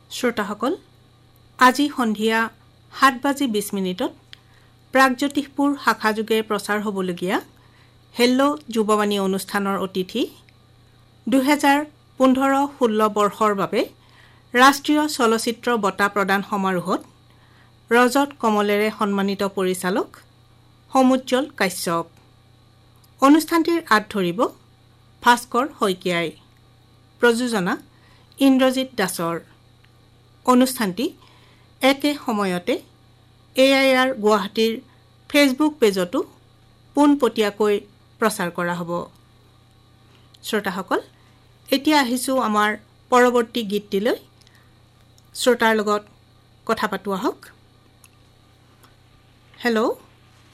শ্ৰোতাসকল, আজি সন্ধিয়া 7:20 প্ৰাগজ্যোতিষপুৰ শাখাযোগে প্ৰচাৰ হ'বলগীয়া হেল্ল' যুৱবাণী অনুষ্ঠানৰ অতিথি 2015-16 বৰ্ষৰ বাবে ৰাষ্ট্ৰীয় চলচ্চিত্ৰ বঁটা প্ৰদান সমাৰোহত ৰজত কমলেৰে সন্মানিত পৰিচালক সমুজ্জ্বল কাশ্যপ। অনুষ্ঠানটিৰ আঁত ধৰিব ভাস্কৰ শইকীয়াই। প্ৰযোজনা ইন্দ্ৰজিৎ দাসৰ। অনুষ্ঠানটি একে সময়তে AIR গুৱাহাটীৰ ফেচবুক পেজতো পোনপটীয়াকৈ প্ৰচাৰ কৰা হ'ব। শ্ৰোতাসকল, এতিয়া আহিছোঁ আমাৰ পৰৱৰ্তী গীতটিলৈ। শ্ৰোতাৰ লগত কথা পাতো আহক। হেল্ল'।